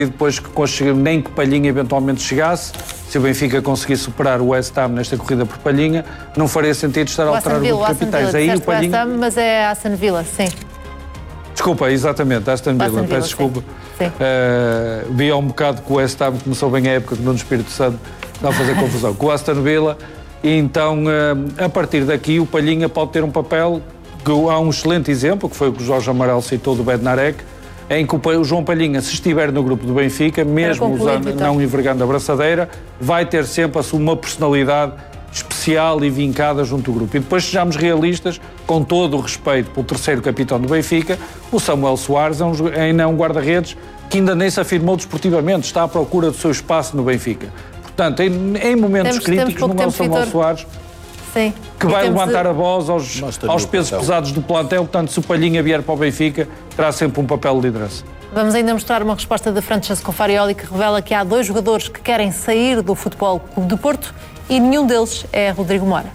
e depois nem que Palhinha eventualmente chegasse, se o Benfica conseguisse superar o West Ham nesta corrida por Palhinha, não faria sentido estar a alterar o grupo de capitães. Aí o Palhinha... West Ham, mas é Aston Villa, sim. Desculpa, exatamente, Aston Villa, peço desculpa. Vi há um bocado que o West Ham começou bem a época que no Espírito Santo estava a fazer confusão com o Aston Villa, e então a partir daqui o Palhinha pode ter um papel, que há um excelente exemplo, que foi o que o Jorge Amaral citou do Bednarek, em que o João Palhinha, se estiver no grupo do Benfica, mesmo usando, não envergando a braçadeira, vai ter sempre uma personalidade especial e vincada junto do grupo. E depois sejamos realistas, com todo o respeito pelo terceiro capitão do Benfica, o Samuel Soares é um guarda-redes que ainda nem se afirmou desportivamente, está à procura do seu espaço no Benfica. Portanto, em momentos críticos, não é o Samuel Soares que vai levantar a voz aos pesos pesados do plantel. Portanto, se o Palhinha vier para o Benfica, terá sempre um papel de liderança. Vamos ainda mostrar uma resposta de Francesco Farioli, que revela que há 2 jogadores que querem sair do Futebol Clube do Porto e nenhum deles é Rodrigo Mora.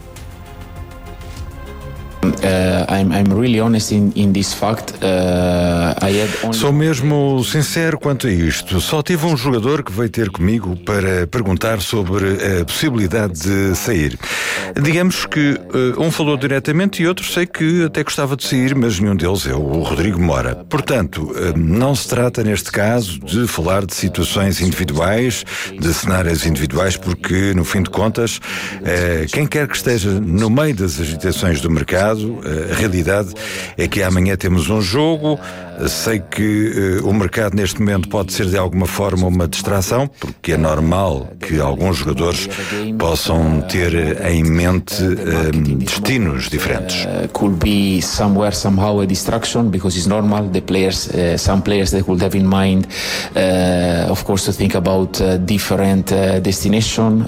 I'm really honest in this fact. Sou mesmo sincero quanto a isto. Só tive um jogador que veio ter comigo para perguntar sobre a possibilidade de sair. Digamos que um falou diretamente e outro sei que até gostava de sair, mas nenhum deles é o Rodrigo Mora. Portanto, não se trata neste caso de falar de situações individuais, de cenários individuais, porque no fim de contas, quem quer que esteja no meio das agitações do mercado, a realidade é que amanhã temos um jogo. Sei que o mercado neste momento pode ser de alguma forma uma distração, porque é normal que alguns jogadores possam ter em mente destinos diferentes. Could be somewhere somehow a distraction, because it's normal. The players, some players they could have in mind, of course, to think about different destination.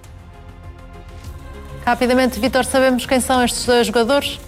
Rapidamente, Vítor, sabemos quem são estes 2 jogadores?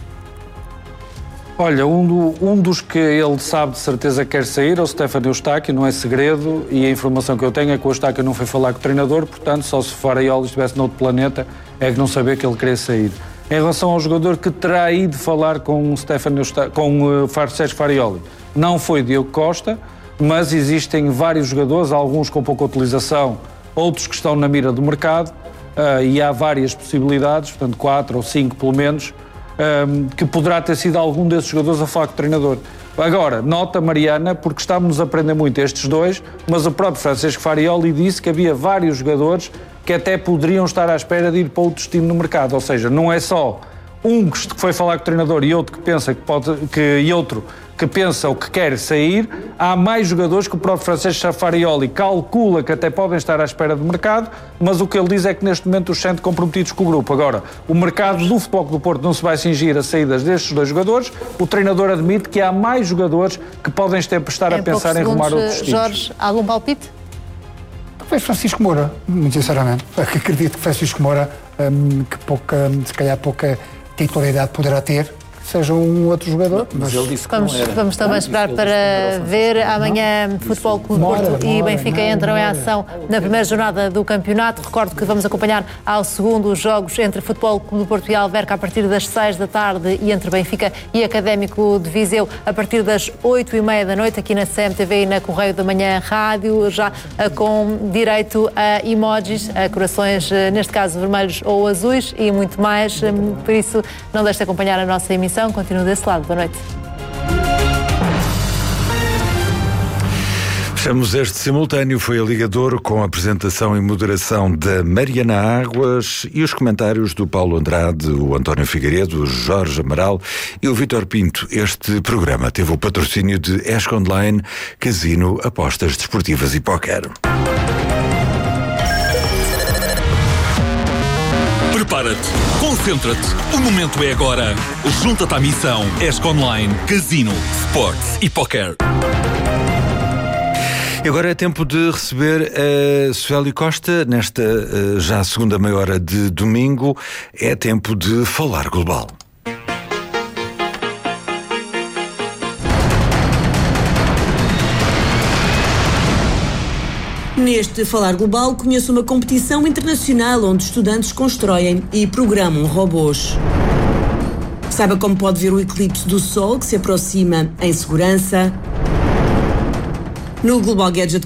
Olha, um dos que ele sabe de certeza que quer sair é o Stefan Eustáquio, não é segredo, e a informação que eu tenho é que o Eustáquio não foi falar com o treinador, portanto, só se Farioli estivesse noutro planeta, é que não sabia que ele queria sair. Em relação ao jogador que terá ido falar com o Francesco Farioli, não foi Diogo Costa, mas existem vários jogadores, alguns com pouca utilização, outros que estão na mira do mercado, e há várias possibilidades, portanto 4 ou 5 pelo menos, que poderá ter sido algum desses jogadores a falar com o treinador. Agora, nota, Mariana, porque estamos a aprender muito estes 2, mas o próprio Francesco Farioli disse que havia vários jogadores que até poderiam estar à espera de ir para outro destino no mercado, ou seja, não é só um que foi falar com o treinador e outro que pensa e outro que pensa ou que quer sair. Há mais jogadores que o próprio Francesco Farioli calcula que até podem estar à espera do mercado, mas o que ele diz é que neste momento os sente comprometidos com o grupo. Agora, o mercado do Futebol Clube do Porto não se vai cingir a saídas destes 2 jogadores. O treinador admite que há mais jogadores que podem estar a pensar em rumar outros destinos. Jorge, algum palpite? Talvez Francisco Moura, muito sinceramente. Acredito que Francisco Moura, se calhar pouca titularidade poderá ter, seja um outro jogador. Mas ele disse que vamos também esperar para ver. Amanhã Futebol Clube Porto e Benfica entram em ação na primeira jornada do campeonato. Recordo que vamos acompanhar ao segundo os jogos entre Futebol Clube Porto e Alverca a partir das 6 da tarde e entre Benfica e Académico de Viseu a partir das 8h30 da noite aqui na CMTV e na Correio da Manhã Rádio, já com direito a emojis, a corações, neste caso vermelhos ou azuis e muito mais. Por isso, não deixe de acompanhar a nossa emissão. Continuo desse lado. Boa noite. Fechamos este simultâneo. Foi a Ligador com a apresentação e moderação da Mariana Águas e os comentários do Paulo Andrade, o António Figueiredo, o Jorge Amaral e o Vítor Pinto. Este programa teve o patrocínio de ESC Online, Casino, Apostas Desportivas e Póquer. Prepara-te, concentra-te, o momento é agora. Junta-te à missão ESC Online, Casino, Sports e Póquer. E agora é tempo de receber a Sueli Costa nesta já segunda meia hora de domingo. É tempo de falar global. Neste Falar Global, conheço uma competição internacional onde estudantes constroem e programam robôs. Saiba como pode ver o eclipse do Sol que se aproxima em segurança. No Global Gadget